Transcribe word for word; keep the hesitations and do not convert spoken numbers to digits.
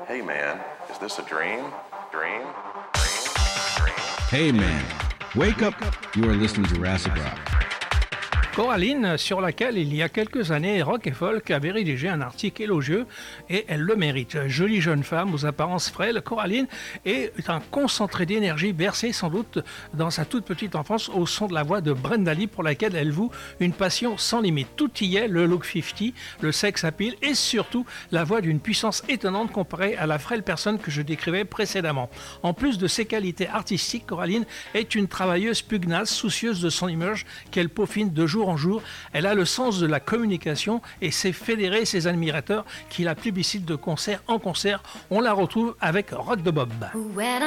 Hey man, is this a dream? Dream? Dream? Dream? Hey man, wake up. You are listening to Jurassic Rock. Coraline, sur laquelle il y a quelques années, Rock et Folk avait rédigé un article élogieux et elle le mérite. Jolie jeune femme aux apparences frêles, Coraline est un concentré d'énergie bercé sans doute dans sa toute petite enfance au son de la voix de Brenda Lee pour laquelle elle voue une passion sans limite. Tout y est, le look cinquante, le sex appeal et surtout la voix d'une puissance étonnante comparée à la frêle personne que je décrivais précédemment. En plus de ses qualités artistiques, Coraline est une travailleuse pugnace, soucieuse de son image qu'elle peaufine de jour en jour. Elle a le sens de la communication et sait fédérer ses admirateurs qui la plébiscitent de concert en concert. On la retrouve avec Rock de Bob. When